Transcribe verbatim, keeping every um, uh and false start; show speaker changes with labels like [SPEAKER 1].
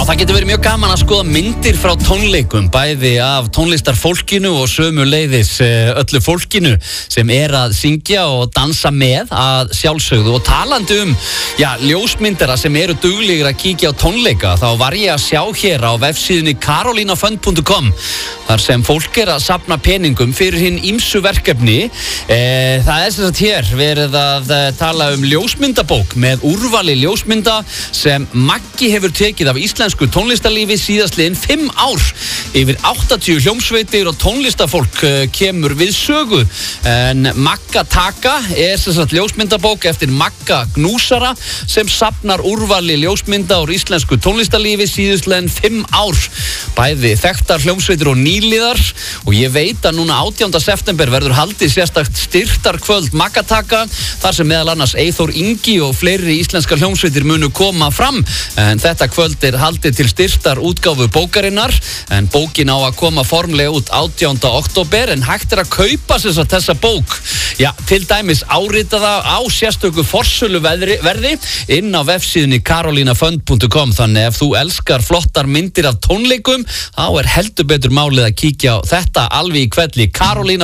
[SPEAKER 1] það getur verið mjög gaman að skoða myndir frá tónleikum, bæði af tónlistarfólkinu og sömuleiðis öllu fólkinu sem er að syngja og dansa með að sjálfsögðu. Og talandi um, já, ljósmyndara sem eru duglegir að kíkja á tónleika, þá var ég að sjá hér á vefsíðunni karolínafund punktur com þar sem fólk er að safna peningum fyrir hinn ýmsu verkefni. E, það er sem sagt hér verið að tala um ljósmyndabók með úrvali ljósmynda sem Maggi hefur tekið af íslensku tónlistarlífi síðastliðin fimm ár. Yfir áttatíu hljómsveitir og tónlistarfólk kemur við sögu. En Magga Taka er sem sagt ljósmyndabók eftir Magga Gnúsara sem safnar úrvali ljósmynda úr íslensku tónlistarlífi síðastliðin fimm ár. Bæði þekktar hljómsveitir og nýliðar, og ég veit að núna átjánda september verður haldið sérstakt styrktarkvöld Magga Taka þar sem meðal annars Eyþór Ingi og fleiri íslenskar hljómsveitir munu koma fram. En þetta kvöld er haldið til styrktar útgáfu bókarinnar, en bókin á að koma formlega út átjánda október, en hægt er að kaupa þess að þessa bók, já, til dæmis áritaða á sérstöku forsölu verði inn á vefsíðunni karolínafund punktur com. Þannig ef þú elskar flottar myndir af tónleikum, þá er heldur betur málið að kíkja á þetta alveg í kvelli. Karolína